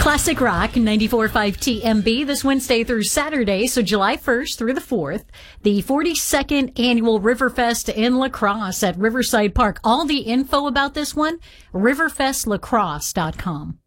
Classic Rock 94.5 TMB this Wednesday through Saturday, so July 1st through the 4th, the 42nd annual Riverfest in La Crosse at Riverside Park. All the info about this one, riverfestlacrosse.com.